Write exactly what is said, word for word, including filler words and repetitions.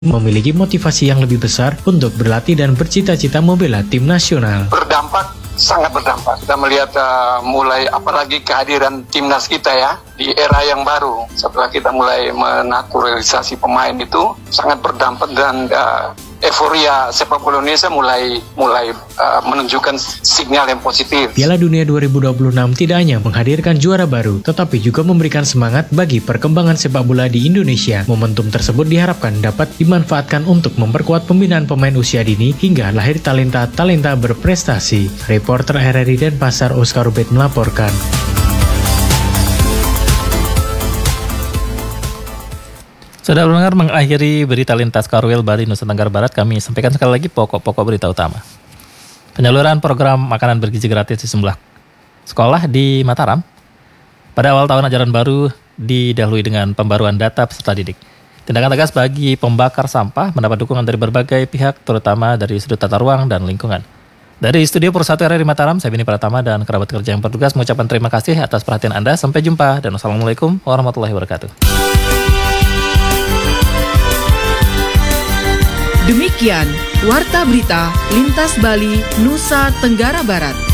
memiliki motivasi yang lebih besar untuk berlatih dan bercita-cita membela tim nasional. Berdampak, sangat berdampak. Kita melihat uh, mulai apalagi kehadiran timnas kita ya di era yang baru. Setelah kita mulai menaturalisasi pemain itu sangat berdampak dan uh, euforia sepak bola Indonesia mulai mulai uh, menunjukkan sinyal yang positif. Piala Dunia dua ribu dua puluh enam tidak hanya menghadirkan juara baru, tetapi juga memberikan semangat bagi perkembangan sepak bola di Indonesia. Momentum tersebut diharapkan dapat dimanfaatkan untuk memperkuat pembinaan pemain usia dini hingga lahir talenta-talenta berprestasi. Reporter R R I Denpasar Oscar Ubed melaporkan. Sudah mendengar mengakhiri berita lintas Karwil Bali Nusa Tenggara Barat, kami sampaikan sekali lagi pokok-pokok berita utama. Penyaluran program makanan bergizi gratis di sejumlah sekolah di Mataram pada awal tahun ajaran baru didahului dengan pembaruan data peserta didik. Tindakan tegas bagi pembakar sampah mendapat dukungan dari berbagai pihak, terutama dari sudut tata ruang dan lingkungan. Dari studio Persatu R R I Mataram, saya Bini Pratama dan kerabat kerja yang bertugas mengucapkan terima kasih atas perhatian Anda. Sampai jumpa dan wassalamualaikum warahmatullahi wabarakatuh. Demikian Warta Berita Lintas Bali, Nusa Tenggara Barat.